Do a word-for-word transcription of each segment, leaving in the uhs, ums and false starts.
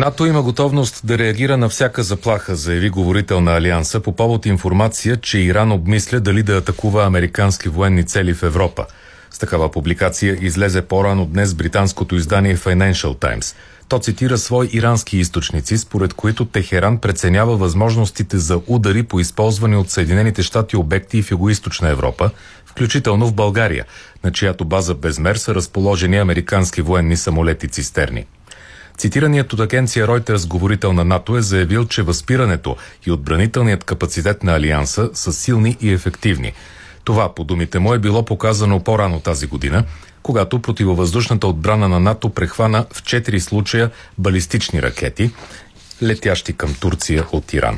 НАТО има готовност да реагира на всяка заплаха, заяви говорител на Алианса по повод информация, че Иран обмисля дали да атакува американски военни цели в Европа. С такава публикация излезе по-рано днес британското издание Financial Times. То цитира свои ирански източници, според които Техеран преценява възможностите за удари по използвани от Съединените щати обекти в Югоизточна Европа, включително в България, на чиято база Безмер са разположени американски военни самолети-цистерни. Цитираният от агенция Reuters говорител на НАТО е заявил, че възпирането и отбранителният капацитет на Алианса са силни и ефективни. Това, по думите му, е било показано по-рано тази година, когато противовъздушната отбрана на НАТО прехвана в четири случая балистични ракети, летящи към Турция от Иран.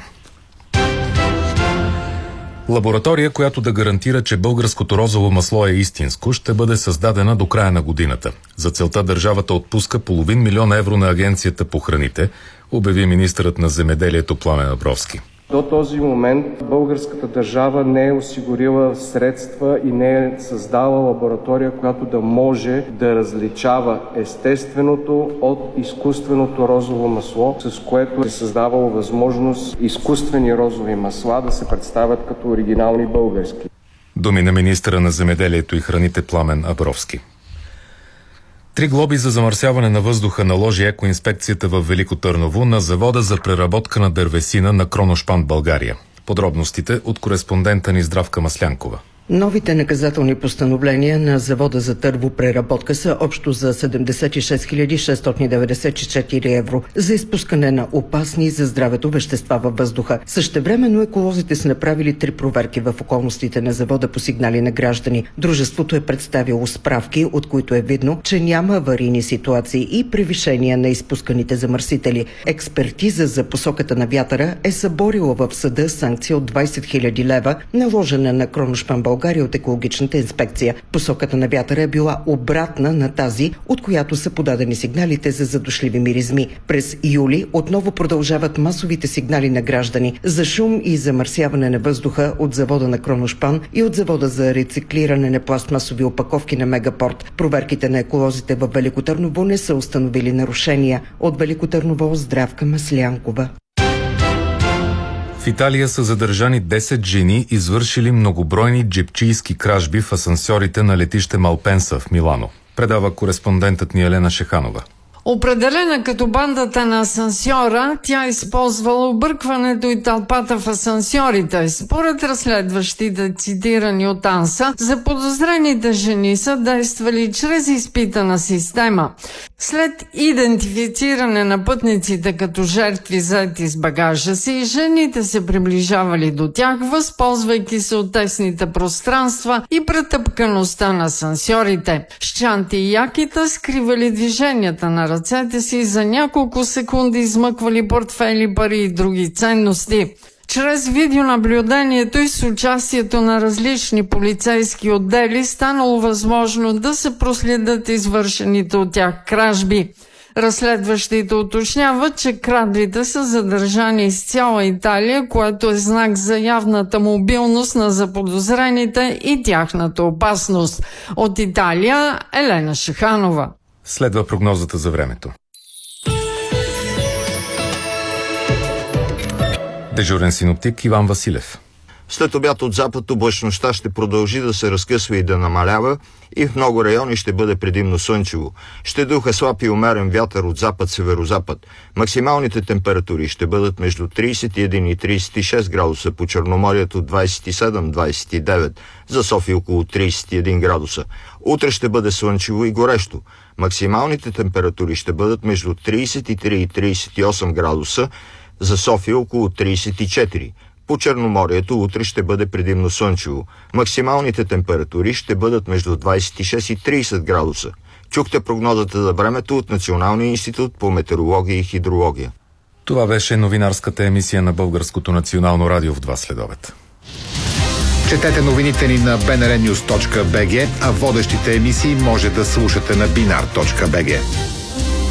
Лаборатория, която да гарантира, че българското розово масло е истинско, ще бъде създадена до края на годината. За целта държавата отпуска половин милион евро на Агенцията по храните, обяви министърът на земеделието Пламен Абровски. До този момент българската държава не е осигурила средства и не е създала лаборатория, която да може да различава естественото от изкуственото розово масло, с което е създавало възможност изкуствени розови масла да се представят като оригинални български. Думи на министъра на земеделието и храните Пламен Абровски. Три глоби за замърсяване на въздуха наложи екоинспекцията в Велико Търново на завода за преработка на дървесина на Кроношпан, България. Подробностите от кореспондента ни Здравка Маслянкова. Новите наказателни постановления на завода за тървопреработка са общо за седемдесет и шест хиляди шестстотин деветдесет и четири евро за изпускане на опасни за здравето вещества във въздуха. Същевременно еколозите са направили три проверки в околностите на завода по сигнали на граждани. Дружеството е представило справки, от които е видно, че няма аварийни ситуации и превишения на изпусканите замърсители. Експертиза за посоката на вятъра е съборила в съда санкция от двайсет хиляди лева, наложена на Кроношпан, България от екологичната инспекция. Посоката на вятъра е била обратна на тази, от която са подадени сигналите за задушливи миризми. През юли отново продължават масовите сигнали на граждани за шум и замърсяване на въздуха от завода на Кроношпан и от завода за рециклиране на пластмасови опаковки на Мегапорт. Проверките на еколозите в Велико Търново не са установили нарушения. От Велико Търново Здравка Маслянкова. В Италия са задържани десет жени, извършили многобройни джебчийски кражби в асансьорите на летище Малпенса в Милано. Предава кореспондентът ни Елена Шеханова. Определена като бандата на асансьора, тя използвала объркването и тълпата в асансьорите. Според разследващите, цитирани от АНСА, заподозрените жени са действали чрез изпитана система. След идентифициране на пътниците като жертви заети с багажа си, жените се приближавали до тях, възползвайки се от тесните пространства и претъпкаността на асансьорите. С чанти и якита скривали движенията на ръцете си, за няколко секунди измъквали портфели, пари и други ценности. Чрез видеонаблюдението и с участието на различни полицейски отдели станало възможно да се проследят извършените от тях кражби. Разследващите уточняват, че крадлите са задържани из цяла Италия, което е знак за явната мобилност на заподозрените и тяхната опасност. От Италия Елена Шеханова. Следва прогнозата за времето. Дежурен синоптик Иван Василев. След обяд от запад облачността ще продължи да се разкъсва и да намалява и в много райони ще бъде предимно слънчево. Ще духа слаб и умерен вятър от запад-северозапад. Максималните температури ще бъдат между трийсет и един и трийсет и шест градуса, по Черноморието двайсет и седем до двайсет и девет, за София около трийсет и един градуса. Утре ще бъде слънчево и горещо. Максималните температури ще бъдат между трийсет и три и трийсет и осем градуса, за София около трийсет и четири. По Черноморието утре ще бъде предимно слънчево. Максималните температури ще бъдат между двайсет и шест и трийсет градуса. Чухте прогнозата за времето от Националния институт по метеорология и хидрология. Това беше новинарската емисия на Българското национално радио в два следобед. Четете новините ни на би ен ар нюз точка би джи, а водещите емисии може да слушате на бинар точка би джи.